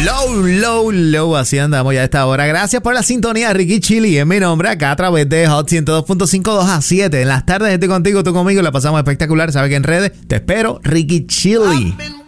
Low, así andamos ya a esta hora. Gracias por la sintonía, Ricky Chili es mi nombre, acá a través de Hot 102.5, 2 a 7. En las tardes estoy contigo, tú conmigo, la pasamos espectacular. Sabes que en redes te espero, Ricky Chili.